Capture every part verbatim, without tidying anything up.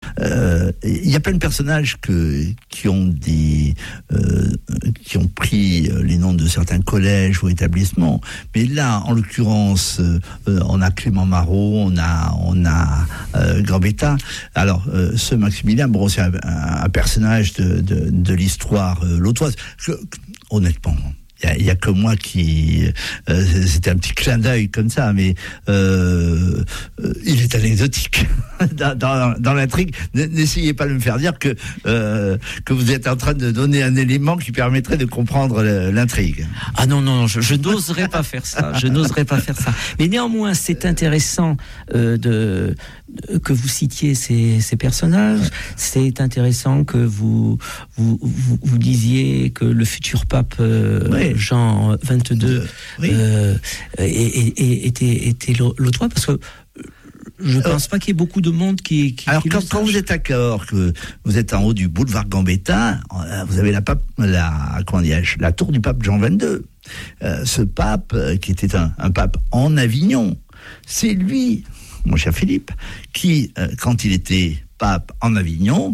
euh, y a plein de personnages que, qui ont des, euh, qui ont pris les noms de certains collèges ou établissements. Mais là, en l'occurrence, euh, on a Clément Marot, on a, on a euh, Gambetta. Alors, euh, ce Maximilien, bon, c'est un, un personnage de, de, de l'histoire euh, lautoise. Je, honnêtement. Il n'y a, a que moi qui... Euh, c'était un petit clin d'œil comme ça, mais euh, euh, il est anecdotique dans, dans, dans l'intrigue. N'essayez pas de me faire dire que, euh, que vous êtes en train de donner un élément qui permettrait de comprendre l'intrigue. Ah non, non, je, je n'oserais pas faire ça. Je n'oserais pas faire ça. Mais néanmoins, c'est intéressant euh, de... que vous citiez ces, ces personnages. C'est intéressant que vous vous, vous, vous disiez que le futur pape euh, oui. Jean vingt-deux oui. euh, était, était, était lautois, parce que je ne pense pas qu'il y ait beaucoup de monde qui... qui Alors, qui quand, quand vous êtes à Cahors, que vous êtes en haut du boulevard Gambetta, vous avez la, pape, la, comment dirais-je, la tour du pape Jean vingt-deux. Euh, ce pape, euh, qui était un, un pape en Avignon, c'est lui, mon cher Philippe, qui, euh, quand il était pape en Avignon,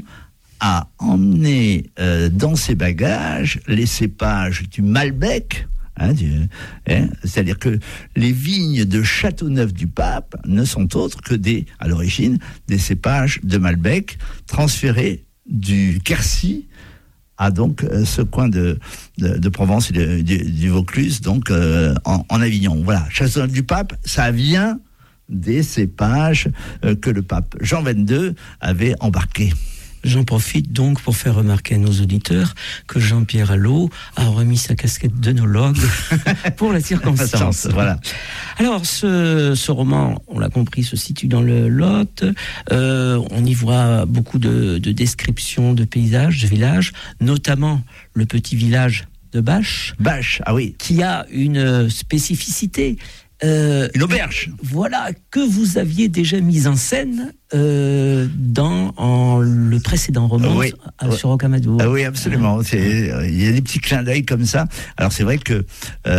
a emmené euh, dans ses bagages les cépages du Malbec, hein, du, hein, c'est-à-dire que les vignes de Châteauneuf du Pape ne sont autres que des, à l'origine, des cépages de Malbec transférés du Quercy à donc euh, ce coin de, de, de Provence et de, du, du Vaucluse, donc euh, en, en Avignon. Voilà, Châteauneuf du Pape, ça vient des cépages euh, que le pape Jean vingt-deux avait embarqués. J'en profite donc pour faire remarquer à nos auditeurs que Jean-Pierre Allot a remis sa casquette d'œnologue pour la circonstance. Voilà. Alors, ce, ce roman, on l'a compris, se situe dans le Lot. Euh, on y voit beaucoup de, de descriptions de paysages, de villages, notamment le petit village de Bâche. Bâche, ah oui. Qui a une spécificité. Euh, une auberge. Voilà, que vous aviez déjà mise en scène euh, dans en, le précédent roman oui. à, sur Rocamadour. Ah oui, absolument. C'est, il y a des petits clins d'œil comme ça. Alors c'est vrai que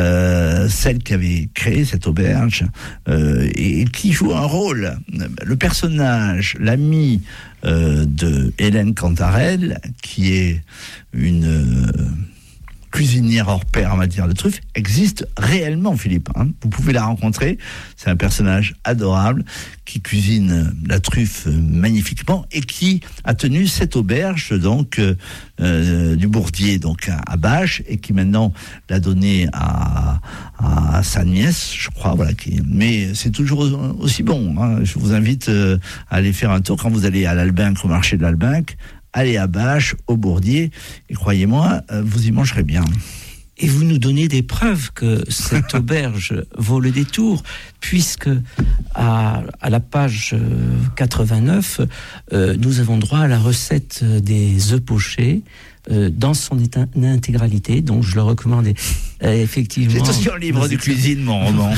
euh, celle qui avait créé cette auberge euh, et, et qui joue un rôle, le personnage, l'ami euh, de Hélène Cantarelle, qui est une... Euh, cuisinière hors pair en matière de truffes, existe réellement, Philippe. Hein. Vous pouvez la rencontrer. C'est un personnage adorable qui cuisine la truffe magnifiquement et qui a tenu cette auberge donc euh, euh, du Bourdier donc à, à Bâche et qui maintenant l'a donnée à, à, à sa nièce, je crois. Voilà. Qui, mais c'est toujours aussi bon. Hein. Je vous invite euh, à aller faire un tour quand vous allez à l'Albinque, au marché de l'Albinque. Allez à Bâche, au Bourdier, et croyez-moi, vous y mangerez bien. Et vous nous donnez des preuves que cette auberge vaut le détour, puisque à, à la page quatre-vingt-neuf, euh, nous avons droit à la recette des œufs pochés, euh, dans son état, intégralité, donc je le recommande euh, effectivement. C'est aussi un livre de cuisine, mon roman.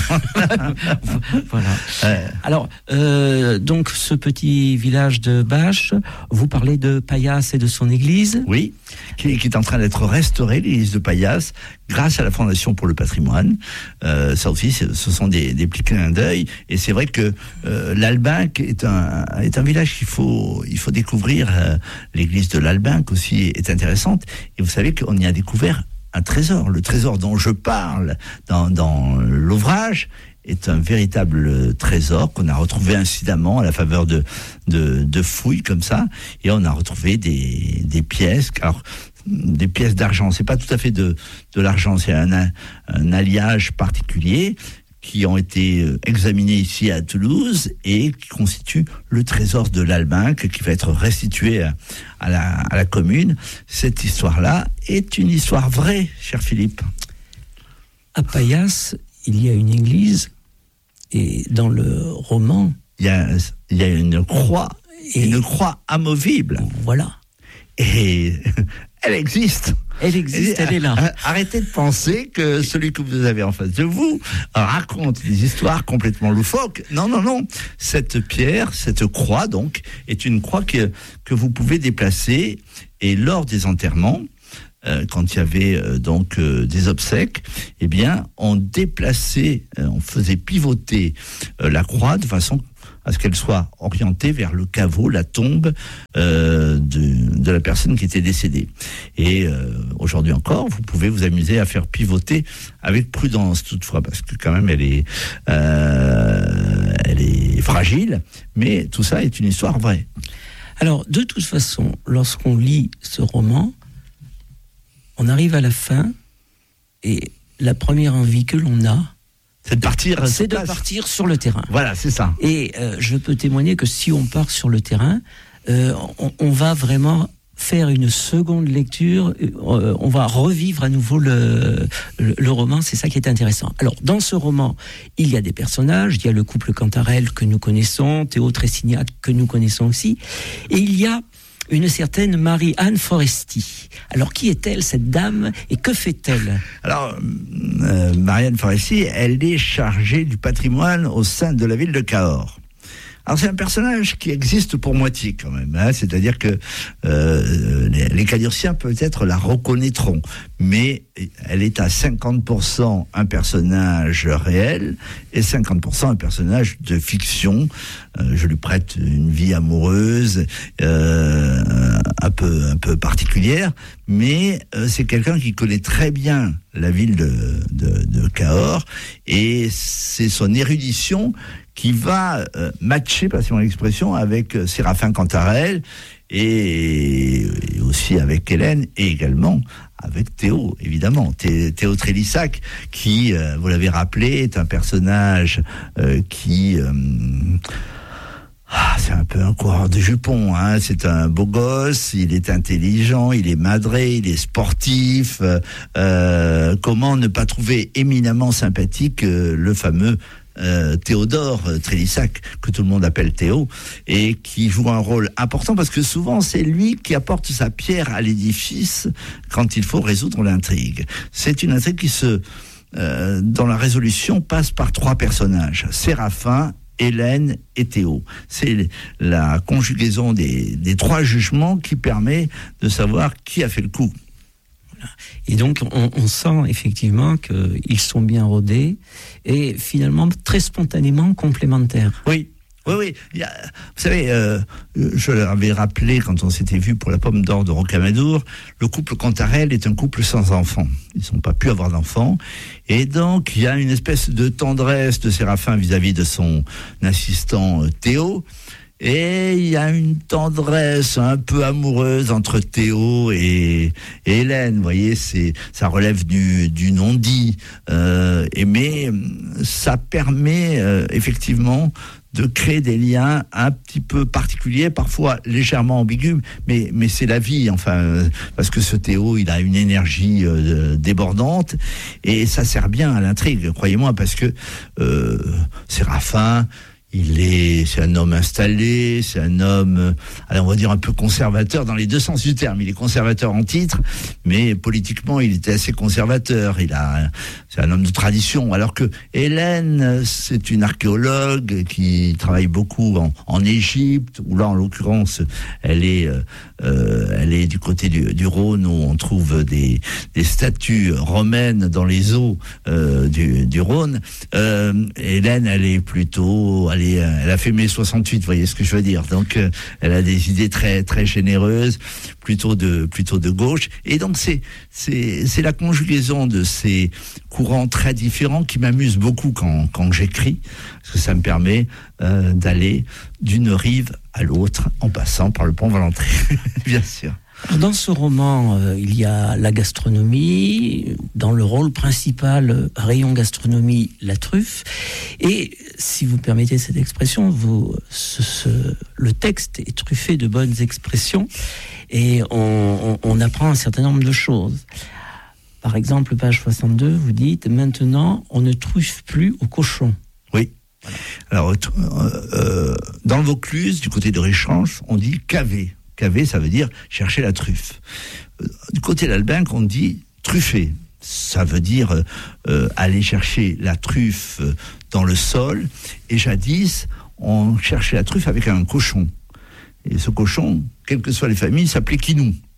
Voilà. Ouais. Alors, euh, donc ce petit village de Bâche, vous parlez de Paillasse et de son église. Oui, qui, qui est en train d'être restaurée, l'église de Paillasse, grâce à la Fondation pour le patrimoine. Euh, ça aussi, ce sont des, des petits clins d'œil. Et c'est vrai que euh, l'Albinque est un, est un village qu'il faut, il faut découvrir. Euh, l'église de l'Albinque aussi est intéressante. Et vous savez qu'on y a découvert un trésor. Le trésor dont je parle dans, dans l'ouvrage est un véritable trésor qu'on a retrouvé incidemment à la faveur de, de, de fouilles comme ça. Et on a retrouvé des, des pièces. Alors, des pièces d'argent. C'est pas tout à fait de, de l'argent, c'est un, un alliage particulier qui ont été examinés ici à Toulouse et qui constituent le trésor de l'Albinque qui va être restitué à, à, la, à la commune. Cette histoire-là est une histoire vraie, cher Philippe. À Paillasse, il y a une église et dans le roman... Il y a, il y a une croix, et une croix amovible. Voilà. Et elle existe. Elle existe, elle est là. Arrêtez de penser que celui que vous avez en face de vous raconte des histoires complètement loufoques. Non, non, non. Cette pierre, cette croix, donc, est une croix que, que vous pouvez déplacer. Et lors des enterrements, euh, quand il y avait euh, donc euh, des obsèques, eh bien, on déplaçait, euh, on faisait pivoter euh, la croix de façon à ce qu'elle soit orientée vers le caveau, la tombe euh, de, de la personne qui était décédée. Et euh, aujourd'hui encore, vous pouvez vous amuser à faire pivoter avec prudence toutefois, parce que quand même elle est, euh, elle est fragile, mais tout ça est une histoire vraie. Alors, de toute façon, lorsqu'on lit ce roman, on arrive à la fin, et la première envie que l'on a, c'est de partir, c'est de partir sur le terrain. Voilà, c'est ça. Et euh, je peux témoigner que si on part sur le terrain, euh, on, on va vraiment faire une seconde lecture, euh, on va revivre à nouveau le, le, le roman, c'est ça qui est intéressant. Alors, dans ce roman, il y a des personnages, il y a le couple Cantarelle que nous connaissons, Théo Tressignac que nous connaissons aussi, et il y a une certaine Marie-Anne Foresti. Alors, qui est-elle, cette dame, et que fait-elle ? Alors, euh, Marie-Anne Foresti, elle est chargée du patrimoine au sein de la ville de Cahors. Alors c'est un personnage qui existe pour moitié quand même, hein, c'est-à-dire que euh, les, les Cadurciens peut-être la reconnaîtront, mais elle est à cinquante pour cent un personnage réel et cinquante pour cent un personnage de fiction. Euh, je lui prête une vie amoureuse euh, un peu un peu particulière, mais euh, c'est quelqu'un qui connaît très bien la ville de, de, de Cahors, et c'est son érudition qui va euh, matcher, passez-moi l'expression, avec euh, Séraphin Cantarelle et, et aussi avec Hélène, et également avec Théo, évidemment. Thé, Théo Trélissac, qui, euh, vous l'avez rappelé, est un personnage euh, qui... Euh, Ah, c'est un peu un coureur de jupons, hein. C'est un beau gosse, il est intelligent, il est madré, il est sportif. Euh, comment ne pas trouver éminemment sympathique euh, le fameux euh, Théodore Trélissac, que tout le monde appelle Théo, et qui joue un rôle important parce que souvent c'est lui qui apporte sa pierre à l'édifice quand il faut résoudre l'intrigue. C'est une intrigue qui se, euh, dont la résolution passe par trois personnages: Séraphin, Hélène et Théo. C'est la conjugaison des, des trois jugements qui permet de savoir qui a fait le coup. Et donc, on, on sent effectivement qu'ils sont bien rodés et finalement très spontanément complémentaires. Oui. Oui, oui. Il y a, vous savez, euh, je l'avais rappelé quand on s'était vu pour la Pomme d'Or de Rocamadour, le couple Cantarelle est un couple sans enfants. Ils n'ont pas pu avoir d'enfants. Et donc, il y a une espèce de tendresse de Séraphin vis-à-vis de son assistant euh, Théo. Et il y a une tendresse un peu amoureuse entre Théo et, et Hélène. Vous voyez, c'est, ça relève du, du non-dit. Euh, et mais ça permet euh, effectivement de créer des liens un petit peu particuliers, parfois légèrement ambigus, mais, mais c'est la vie, enfin, euh, parce que ce Théo, il a une énergie euh, débordante, et ça sert bien à l'intrigue, croyez-moi, parce que euh, Séraphin, il est, c'est un homme installé, c'est un homme, allez, on va dire un peu conservateur dans les deux sens du terme. Il est conservateur en titre, mais politiquement, il était assez conservateur. Il a, c'est un homme de tradition. Alors que Hélène, c'est une archéologue qui travaille beaucoup en, en Égypte, où là, en l'occurrence, elle est, euh, elle est du côté du, du Rhône, où on trouve des, des statues romaines dans les eaux euh, du, du Rhône. Euh, Hélène, elle est plutôt, elle, est, elle a fait mai soixante-huit, vous voyez ce que je veux dire. Donc, euh, elle a des idées très très généreuses, plutôt de plutôt de gauche. Et donc, c'est c'est c'est la conjugaison de ces courants très différents qui m'amuse beaucoup quand quand j'écris, parce que ça me permet euh, d'aller d'une rive à l'autre en passant par le pont Valentin, bien sûr. Dans ce roman, euh, il y a la gastronomie, dans le rôle principal, euh, rayon gastronomie, la truffe. Et si vous permettez cette expression, vous, ce, ce, le texte est truffé de bonnes expressions et on, on, on apprend un certain nombre de choses. Par exemple, page soixante-deux, vous dites « Maintenant, on ne truffe plus au cochon ». Oui. Voilà. Alors, euh, dans le Vaucluse, du côté de Réchange, on dit « caver ». Caver, ça veut dire chercher la truffe. Du côté de l'Albinque, on dit truffer. Ça veut dire euh, aller chercher la truffe dans le sol. Et jadis, on cherchait la truffe avec un cochon. Et ce cochon, quelles que soient les familles, s'appelait Quinou.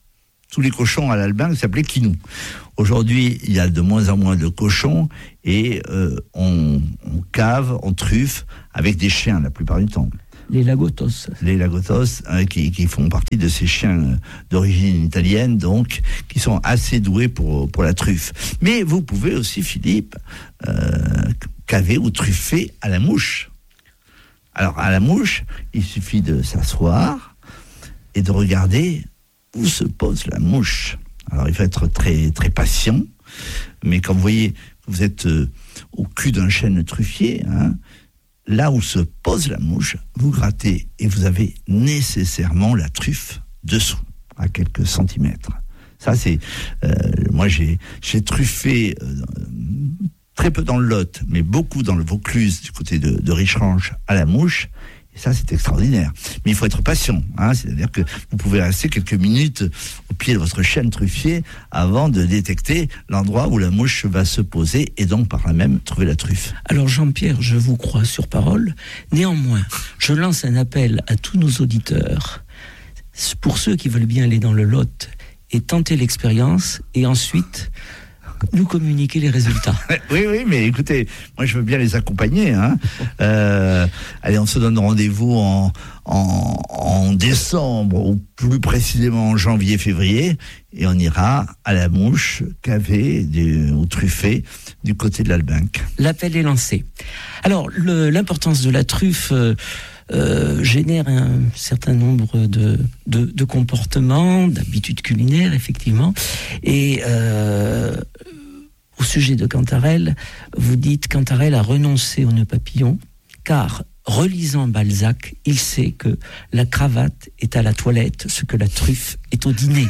tous les cochons à l'Albinque s'appelaient Quinous. Aujourd'hui, il y a de moins en moins de cochons et euh, on, on cave, on truffe avec des chiens la plupart du temps. Les Lagottos. Les Lagottos, hein, qui, qui font partie de ces chiens d'origine italienne, donc, qui sont assez doués pour, pour la truffe. Mais vous pouvez aussi, Philippe, euh, caver ou truffer à la mouche. Alors, à la mouche, il suffit de s'asseoir et de regarder où se pose la mouche. Alors, il faut être très, très patient, mais quand vous voyez que vous êtes euh, au cul d'un chêne truffier, hein, là où se pose la mouche, vous grattez et vous avez nécessairement la truffe dessous, à quelques centimètres. Ça, c'est... Euh, moi, j'ai, j'ai truffé euh, très peu dans le Lot, mais beaucoup dans le Vaucluse, du côté de, de Richerange, à la mouche. Et ça, c'est extraordinaire. Mais il faut être patient. Hein, c'est-à-dire que vous pouvez rester quelques minutes au pied de votre chêne truffier avant de détecter l'endroit où la mouche va se poser et donc par là même trouver la truffe. Alors Jean-Pierre, je vous crois sur parole. Néanmoins, je lance un appel à tous nos auditeurs. Pour ceux qui veulent bien aller dans le Lot et tenter l'expérience et ensuite nous communiquer les résultats. Oui, oui, mais écoutez, moi je veux bien les accompagner. Hein. Euh, allez, on se donne rendez-vous en, en, en décembre, ou plus précisément en janvier-février, et on ira à la mouche, caver du, ou truffer du côté de l'Albinque. L'appel est lancé. Alors, le, l'importance de la truffe euh, euh, génère un certain nombre de, de, de comportements, d'habitudes culinaires, effectivement, et... Euh, Au sujet de Cantarelle, vous dites Cantarelle a renoncé au nœud papillon, car relisant Balzac, il sait que la cravate est à la toilette, ce que la truffe est au dîner.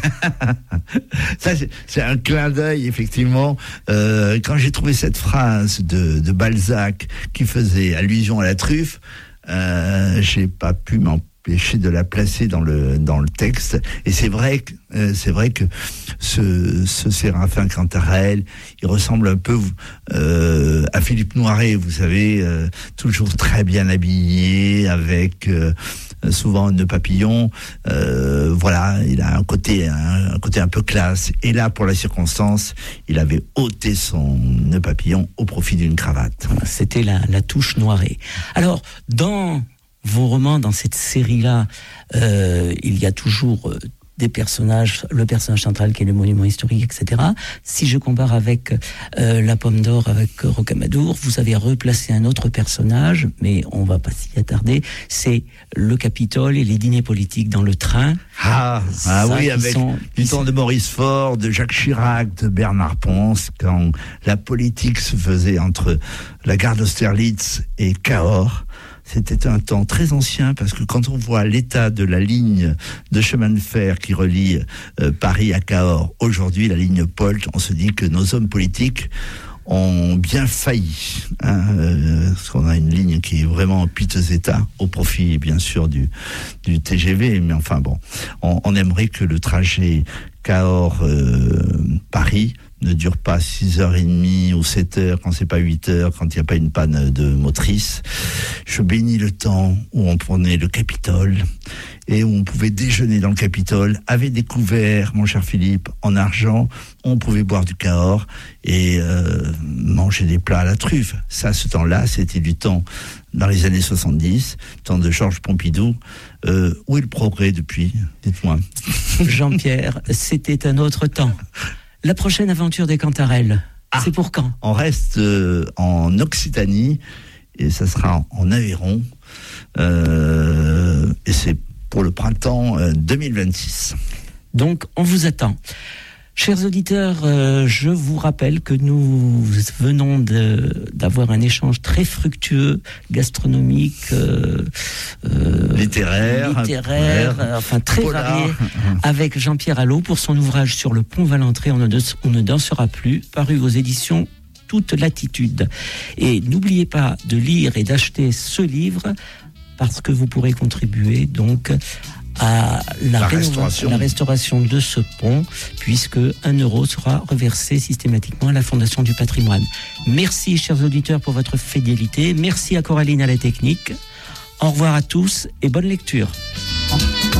Ça, c'est, c'est un clin d'œil, effectivement. Euh, quand j'ai trouvé cette phrase de, de Balzac qui faisait allusion à la truffe, euh, j'ai pas pu m'en empêché de la placer dans le dans le texte. Et c'est vrai que euh, c'est vrai que ce, ce Séraphin Cantarelle, il ressemble un peu euh, à Philippe Noiret, vous savez, euh, toujours très bien habillé, avec euh, souvent un nœud papillon. Euh, voilà, il a un côté un, un côté un peu classe. Et là, pour la circonstance, il avait ôté son nœud papillon au profit d'une cravate. C'était la, la touche Noiret. Alors, dans vos romans, dans cette série-là, euh, il y a toujours euh, des personnages, le personnage central qui est le monument historique, et cetera. Si je compare avec euh, La Pomme d'Or, avec Rocamadour, vous avez replacé un autre personnage, mais on va pas s'y attarder, c'est le Capitole et les dîners politiques dans le train. Ah, ah oui, avec sont, du temps de Maurice Faure, de Jacques Chirac, de Bernard Ponce, quand la politique se faisait entre la gare d'Austerlitz et Cahors. C'était un temps très ancien, parce que quand on voit l'état de la ligne de chemin de fer qui relie euh, Paris à Cahors, aujourd'hui la ligne Polt, on se dit que nos hommes politiques ont bien failli, hein, euh, parce qu'on a une ligne qui est vraiment en piteux état, au profit bien sûr du, du T G V, mais enfin bon, on, on aimerait que le trajet Cahors-Paris euh, ne dure pas six heures trente ou sept heures, quand c'est pas huit heures, quand il n'y a pas une panne de motrice. Je bénis le temps où on prenait le Capitole et où on pouvait déjeuner dans le Capitole avec des couverts, mon cher Philippe, en argent. On pouvait boire du Cahors et euh, manger des plats à la truffe. Ça, ce temps-là, c'était du temps dans les années soixante-dix, temps de Georges Pompidou. Euh, où est le progrès depuis ? Dites-moi. Jean-Pierre, c'était un autre temps. La prochaine aventure des Cantarelles, ah, c'est pour quand ? On reste euh, en Occitanie, et ça sera en, en Aveyron, euh, et c'est pour le printemps euh, deux mille vingt-six. Donc, on vous attend. Chers auditeurs, euh, je vous rappelle que nous venons de, d'avoir un échange très fructueux, gastronomique, euh, euh, littéraire, littéraire ouais, enfin très polar, varié, avec Jean-Pierre Allot pour son ouvrage sur le pont Valentré, on ne, on ne dansera plus, paru aux éditions Toute Latitude. Et n'oubliez pas de lire et d'acheter ce livre, parce que vous pourrez contribuer donc à la, la, restauration. la restauration de ce pont, puisque un euro sera reversé systématiquement à la Fondation du patrimoine. Merci, chers auditeurs, pour votre fidélité. Merci à Coraline à la technique. Au revoir à tous et bonne lecture.